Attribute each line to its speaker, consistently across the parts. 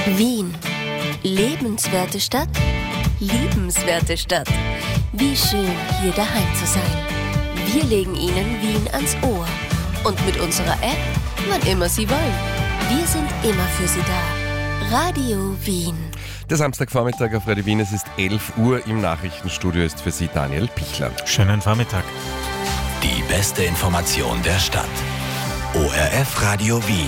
Speaker 1: Wien. Lebenswerte Stadt, liebenswerte Stadt. Wie schön, hier daheim zu sein. Wir legen Ihnen Wien ans Ohr. Und mit unserer App, wann immer Sie wollen. Wir sind immer für Sie da. Radio Wien.
Speaker 2: Der Samstagvormittag auf Radio Wien, es ist 11 Uhr. Im Nachrichtenstudio ist für Sie Daniel Pichler.
Speaker 3: Schönen Vormittag.
Speaker 4: Die beste Information der Stadt. ORF Radio Wien.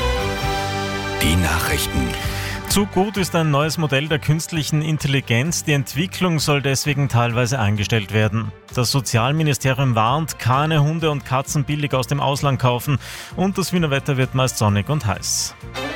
Speaker 4: Die Nachrichten.
Speaker 3: Zu gut ist ein neues Modell der künstlichen Intelligenz. Die Entwicklung soll deswegen teilweise eingestellt werden. Das Sozialministerium warnt, keine Hunde und Katzen billig aus dem Ausland kaufen. Und das Wiener Wetter wird meist sonnig und heiß.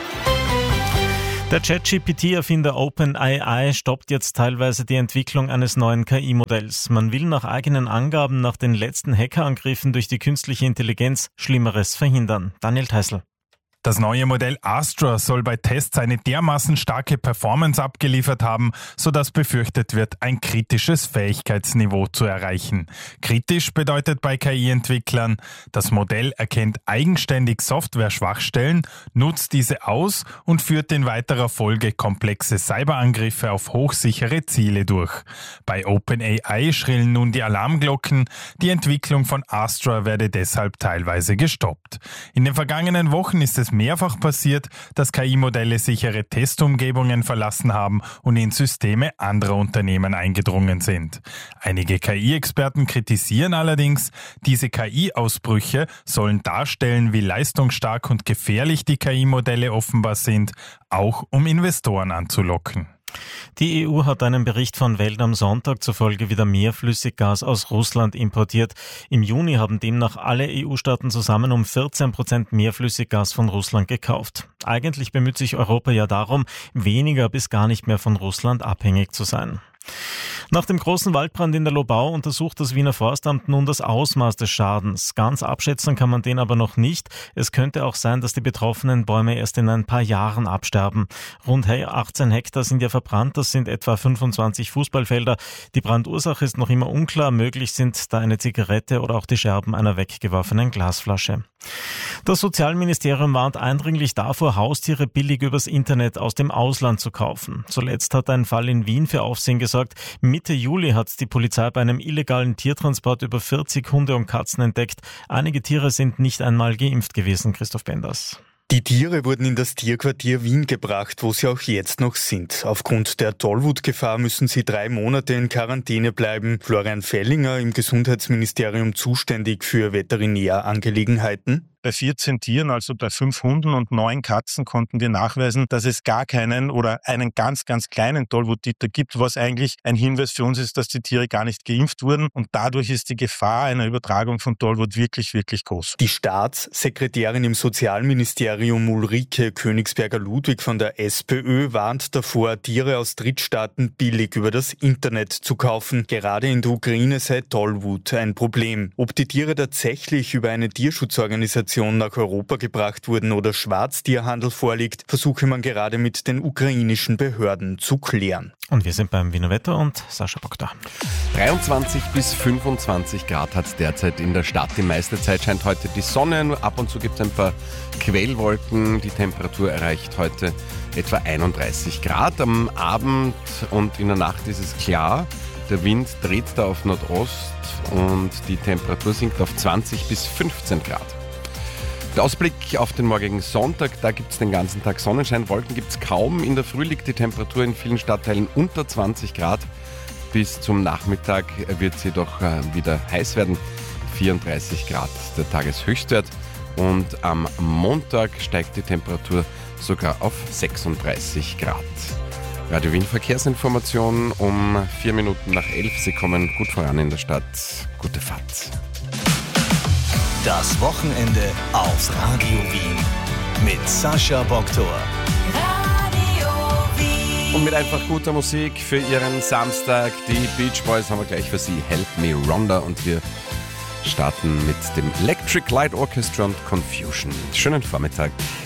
Speaker 3: Der ChatGPT-Erfinder OpenAI stoppt jetzt teilweise die Entwicklung eines neuen KI-Modells. Man will nach eigenen Angaben nach den letzten Hackerangriffen durch die künstliche Intelligenz Schlimmeres verhindern. Daniel Theißl.
Speaker 5: Das neue Modell Astra soll bei Tests eine dermaßen starke Performance abgeliefert haben, sodass befürchtet wird, ein kritisches Fähigkeitsniveau zu erreichen. Kritisch bedeutet bei KI-Entwicklern, das Modell erkennt eigenständig Software-Schwachstellen, nutzt diese aus und führt in weiterer Folge komplexe Cyberangriffe auf hochsichere Ziele durch. Bei OpenAI schrillen nun die Alarmglocken, die Entwicklung von Astra werde deshalb teilweise gestoppt. In den vergangenen Wochen ist es mehrfach passiert, dass KI-Modelle sichere Testumgebungen verlassen haben und in Systeme anderer Unternehmen eingedrungen sind. Einige KI-Experten kritisieren allerdings, diese KI-Ausbrüche sollen darstellen, wie leistungsstark und gefährlich die KI-Modelle offenbar sind, auch um Investoren anzulocken.
Speaker 3: Die EU hat einen Bericht von Welt am Sonntag zufolge wieder mehr Flüssiggas aus Russland importiert. Im Juni haben demnach alle EU-Staaten zusammen um 14% mehr Flüssiggas von Russland gekauft. Eigentlich bemüht sich Europa ja darum, weniger bis gar nicht mehr von Russland abhängig zu sein. Nach dem großen Waldbrand in der Lobau untersucht das Wiener Forstamt nun das Ausmaß des Schadens. Ganz abschätzen kann man den aber noch nicht. Es könnte auch sein, dass die betroffenen Bäume erst in ein paar Jahren absterben. Rund 18 Hektar sind ja verbrannt, das sind etwa 25 Fußballfelder. Die Brandursache ist noch immer unklar. Möglich sind da eine Zigarette oder auch die Scherben einer weggeworfenen Glasflasche. Das Sozialministerium warnt eindringlich davor, Haustiere billig übers Internet aus dem Ausland zu kaufen. Zuletzt hat ein Fall in Wien für Aufsehen gesorgt. Mitte Juli hat die Polizei bei einem illegalen Tiertransport über 40 Hunde und Katzen entdeckt. Einige Tiere sind nicht einmal geimpft gewesen, Christoph Benders.
Speaker 6: Die Tiere wurden in das Tierquartier Wien gebracht, wo sie auch jetzt noch sind. Aufgrund der Tollwutgefahr müssen sie 3 Monate in Quarantäne bleiben. Florian Fellinger, im Gesundheitsministerium zuständig für Veterinärangelegenheiten.
Speaker 7: Bei 14 Tieren, also bei 5 Hunden und 9 Katzen, konnten wir nachweisen, dass es gar keinen oder einen ganz, ganz kleinen Tollwuttiter gibt, was eigentlich ein Hinweis für uns ist, dass die Tiere gar nicht geimpft wurden. Und dadurch ist die Gefahr einer Übertragung von Tollwut wirklich, wirklich groß.
Speaker 6: Die Staatssekretärin im Sozialministerium Ulrike Königsberger-Ludwig von der SPÖ warnt davor, Tiere aus Drittstaaten billig über das Internet zu kaufen. Gerade in der Ukraine sei Tollwut ein Problem. Ob die Tiere tatsächlich über eine Tierschutzorganisation nach Europa gebracht wurden oder Schwarztierhandel vorliegt, versuche man gerade mit den ukrainischen Behörden zu klären.
Speaker 3: Und wir sind beim Wiener Wetter und Sascha Bock da.
Speaker 2: 23 bis 25 Grad hat es derzeit in der Stadt. Die meiste Zeit scheint heute die Sonne, nur ab und zu gibt es ein paar Quellwolken. Die Temperatur erreicht heute etwa 31 Grad. Am Abend und in der Nacht ist es klar. Der Wind dreht da auf Nordost und die Temperatur sinkt auf 20 bis 15 Grad. Der Ausblick auf den morgigen Sonntag, da gibt es den ganzen Tag Sonnenschein, Wolken gibt es kaum. In der Früh liegt die Temperatur in vielen Stadtteilen unter 20 Grad. Bis zum Nachmittag wird sie doch wieder heiß werden, 34 Grad der Tageshöchstwert. Und am Montag steigt die Temperatur sogar auf 36 Grad. Radio Wien Verkehrsinformation um 4 Minuten nach 11. Sie kommen gut voran in der Stadt. Gute Fahrt.
Speaker 4: Das Wochenende auf Radio Wien mit Sascha Boktor.
Speaker 1: Radio Wien.
Speaker 2: Und mit einfach guter Musik für Ihren Samstag. Die Beach Boys haben wir gleich für Sie. Help Me Rhonda. Und wir starten mit dem Electric Light Orchestra und Confusion. Schönen Vormittag.